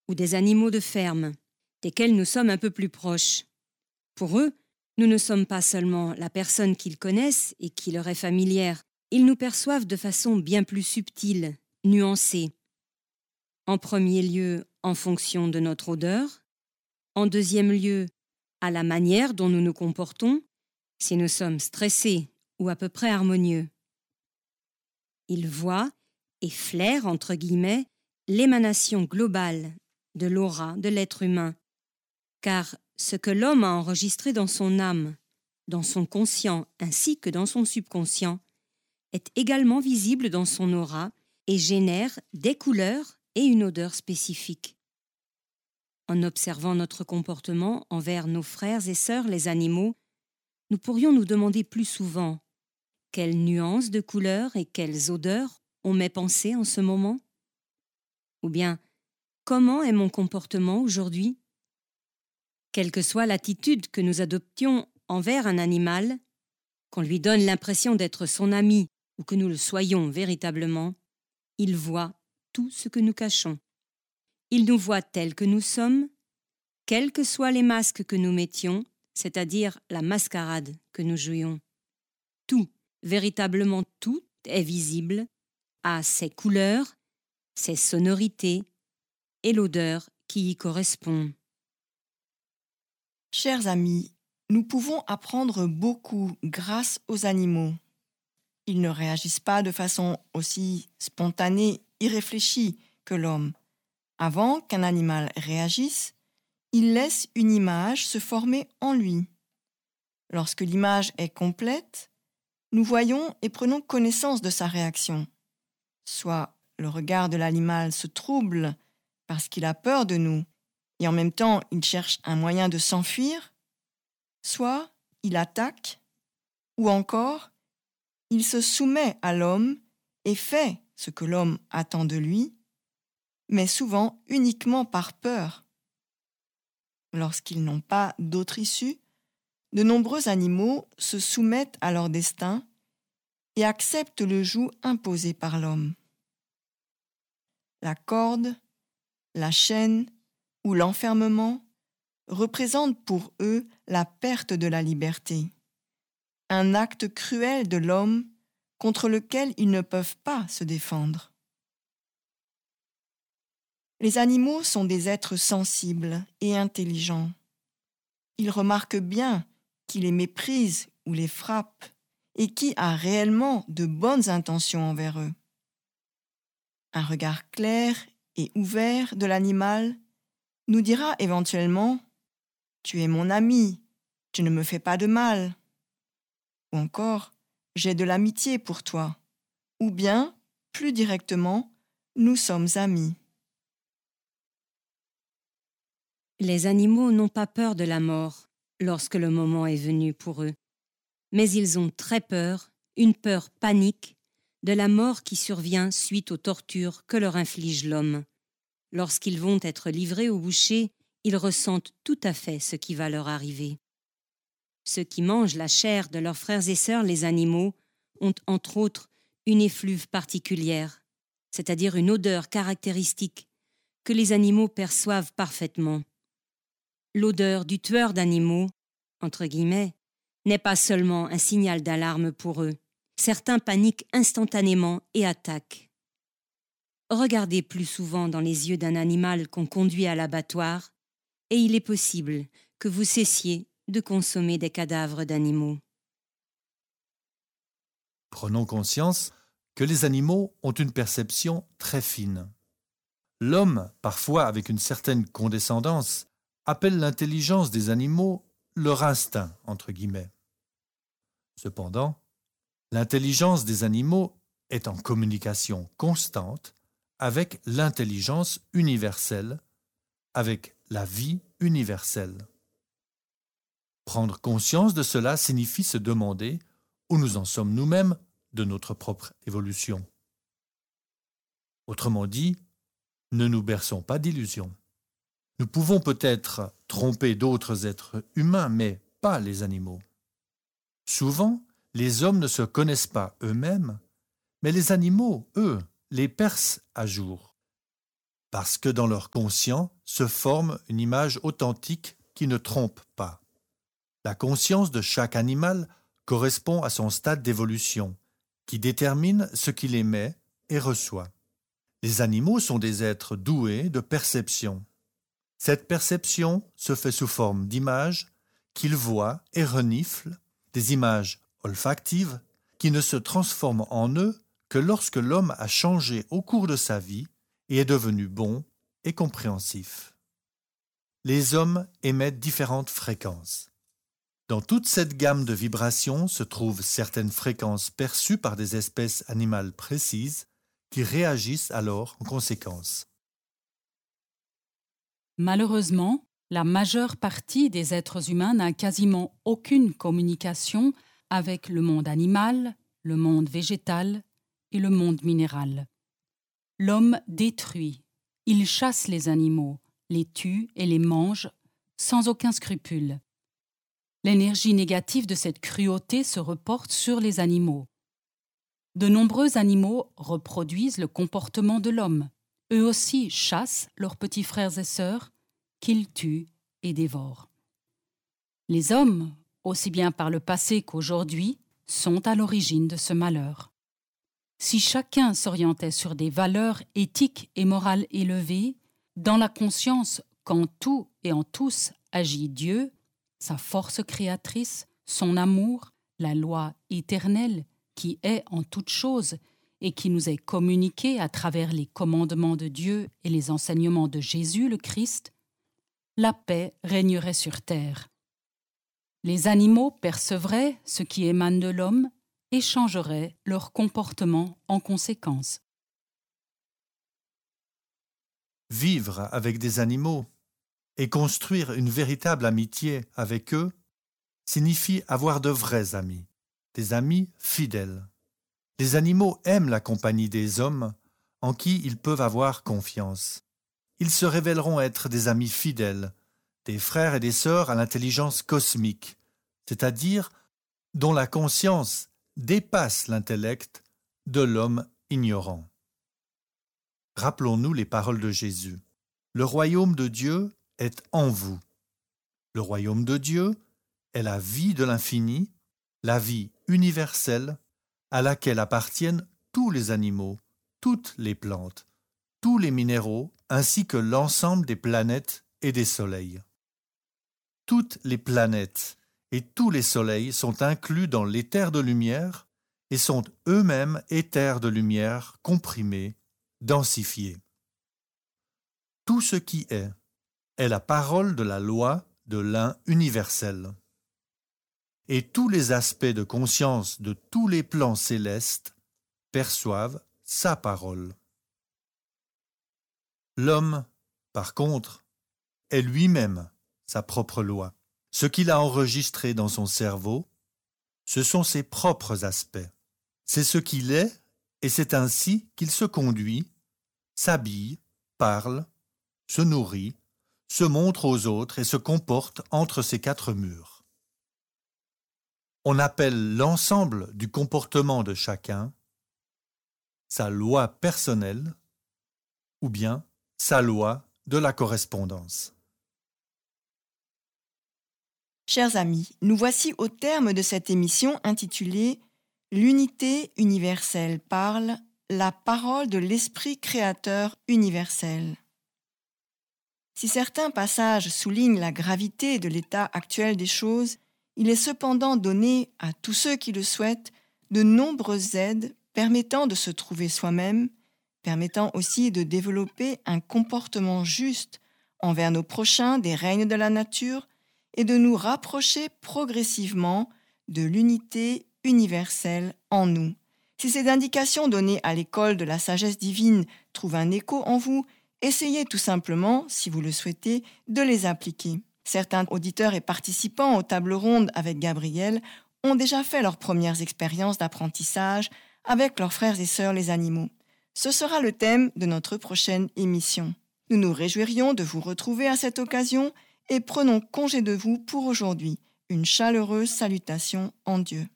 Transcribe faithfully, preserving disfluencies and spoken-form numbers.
ou des animaux de ferme, desquels nous sommes un peu plus proches. Pour eux, nous ne sommes pas seulement la personne qu'ils connaissent et qui leur est familière, ils nous perçoivent de façon bien plus subtile, nuancée. En premier lieu, en fonction de notre odeur. En deuxième lieu, à la manière dont nous nous comportons, si nous sommes stressés ou à peu près harmonieux. Ils voient et flairent, entre guillemets, l'émanation globale de l'aura de l'être humain, car ce que l'homme a enregistré dans son âme, dans son conscient ainsi que dans son subconscient, est également visible dans son aura et génère des couleurs et une odeur spécifique. En observant notre comportement envers nos frères et sœurs les animaux, nous pourrions nous demander plus souvent quelles nuances de couleurs et quelles odeurs on m'est pensé en ce moment? Ou bien, comment est mon comportement aujourd'hui? Quelle que soit l'attitude que nous adoptions envers un animal, qu'on lui donne l'impression d'être son ami ou que nous le soyons véritablement, il voit tout ce que nous cachons. Il nous voit tels que nous sommes, quels que soient les masques que nous mettions, c'est-à-dire la mascarade que nous jouions. Tout, véritablement tout, est visible, a ses couleurs, ses sonorités et l'odeur qui y correspond. Chers amis, nous pouvons apprendre beaucoup grâce aux animaux. Ils ne réagissent pas de façon aussi spontanée, irréfléchie que l'homme. Avant qu'un animal réagisse, il laisse une image se former en lui. Lorsque l'image est complète, nous voyons et prenons connaissance de sa réaction. Soit le regard de l'animal se trouble parce qu'il a peur de nous et en même temps il cherche un moyen de s'enfuir, soit il attaque, ou encore il se soumet à l'homme et fait ce que l'homme attend de lui, mais souvent uniquement par peur. Lorsqu'ils n'ont pas d'autre issue, de nombreux animaux se soumettent à leur destin et acceptent le joug imposé par l'homme. La corde, la chaîne ou l'enfermement représentent pour eux la perte de la liberté, un acte cruel de l'homme contre lequel ils ne peuvent pas se défendre. Les animaux sont des êtres sensibles et intelligents. Ils remarquent bien qui les méprise ou les frappe et qui a réellement de bonnes intentions envers eux. Un regard clair et ouvert de l'animal nous dira éventuellement « Tu es mon ami, tu ne me fais pas de mal » ou encore « J'ai de l'amitié pour toi » ou bien, plus directement, « Nous sommes amis ». Les animaux n'ont pas peur de la mort lorsque le moment est venu pour eux, mais ils ont très peur, une peur panique, de la mort qui survient suite aux tortures que leur inflige l'homme. Lorsqu'ils vont être livrés au boucher, ils ressentent tout à fait ce qui va leur arriver. Ceux qui mangent la chair de leurs frères et sœurs, les animaux, ont entre autres une effluve particulière, c'est-à-dire une odeur caractéristique que les animaux perçoivent parfaitement. L'odeur du tueur d'animaux, entre guillemets, n'est pas seulement un signal d'alarme pour eux. Certains paniquent instantanément et attaquent. Regardez plus souvent dans les yeux d'un animal qu'on conduit à l'abattoir et il est possible que vous cessiez de consommer des cadavres d'animaux. Prenons conscience que les animaux ont une perception très fine. L'homme, parfois avec une certaine condescendance, appelle l'intelligence des animaux leur instinct, entre guillemets. Cependant, l'intelligence des animaux est en communication constante avec l'intelligence universelle, avec la vie universelle. Prendre conscience de cela signifie se demander où nous en sommes nous-mêmes de notre propre évolution. Autrement dit, ne nous berçons pas d'illusions. Nous pouvons peut-être tromper d'autres êtres humains, mais pas les animaux. Souvent, les hommes ne se connaissent pas eux-mêmes, mais les animaux, eux, les percent à jour. Parce que dans leur conscient se forme une image authentique qui ne trompe pas. La conscience de chaque animal correspond à son stade d'évolution, qui détermine ce qu'il émet et reçoit. Les animaux sont des êtres doués de perception. Cette perception se fait sous forme d'images qu'ils voient et reniflent, des images olfactives qui ne se transforment en eux que lorsque l'homme a changé au cours de sa vie et est devenu bon et compréhensif. Les hommes émettent différentes fréquences. Dans toute cette gamme de vibrations se trouvent certaines fréquences perçues par des espèces animales précises qui réagissent alors en conséquence. Malheureusement, la majeure partie des êtres humains n'a quasiment aucune communication avec le monde animal, le monde végétal et le monde minéral. L'homme détruit, il chasse les animaux, les tue et les mange sans aucun scrupule. L'énergie négative de cette cruauté se reporte sur les animaux. De nombreux animaux reproduisent le comportement de l'homme. Eux aussi chassent leurs petits frères et sœurs, qu'ils tuent et dévorent. Les hommes, aussi bien par le passé qu'aujourd'hui, sont à l'origine de ce malheur. Si chacun s'orientait sur des valeurs éthiques et morales élevées, dans la conscience qu'en tout et en tous agit Dieu, sa force créatrice, son amour, la loi éternelle qui est en toutes choses et qui nous est communiquée à travers les commandements de Dieu et les enseignements de Jésus le Christ, la paix régnerait sur terre. Les animaux percevraient ce qui émane de l'homme et changeraient leur comportement en conséquence. Vivre avec des animaux et construire une véritable amitié avec eux signifie avoir de vrais amis, des amis fidèles. Les animaux aiment la compagnie des hommes en qui ils peuvent avoir confiance. Ils se révéleront être des amis fidèles, des frères et des sœurs à l'intelligence cosmique, c'est-à-dire dont la conscience dépasse l'intellect de l'homme ignorant. Rappelons-nous les paroles de Jésus. Le royaume de Dieu est en vous. Le royaume de Dieu est la vie de l'infini, la vie universelle à laquelle appartiennent tous les animaux, toutes les plantes, tous les minéraux, ainsi que l'ensemble des planètes et des soleils. Toutes les planètes et tous les soleils sont inclus dans l'éther de lumière et sont eux-mêmes éthers de lumière comprimés, densifiés. Tout ce qui est est la parole de la loi de l'un universel. Et tous les aspects de conscience de tous les plans célestes perçoivent sa parole. L'homme, par contre, est lui-même sa propre loi. Ce qu'il a enregistré dans son cerveau, ce sont ses propres aspects. C'est ce qu'il est et c'est ainsi qu'il se conduit, s'habille, parle, se nourrit, se montre aux autres et se comporte entre ces quatre murs. On appelle l'ensemble du comportement de chacun sa loi personnelle ou bien sa loi de la correspondance. Chers amis, nous voici au terme de cette émission intitulée « L'unité universelle parle, la parole de l'Esprit créateur universel ». Si certains passages soulignent la gravité de l'état actuel des choses, il est cependant donné à tous ceux qui le souhaitent de nombreuses aides permettant de se trouver soi-même, permettant aussi de développer un comportement juste envers nos prochains des règnes de la nature et de nous rapprocher progressivement de l'unité universelle en nous. Si ces indications données à l'école de la sagesse divine trouvent un écho en vous, essayez tout simplement, si vous le souhaitez, de les appliquer. Certains auditeurs et participants aux tables rondes avec Gabriel ont déjà fait leurs premières expériences d'apprentissage avec leurs frères et sœurs les animaux. Ce sera le thème de notre prochaine émission. Nous nous réjouirions de vous retrouver à cette occasion et prenons congé de vous pour aujourd'hui. Une chaleureuse salutation en Dieu.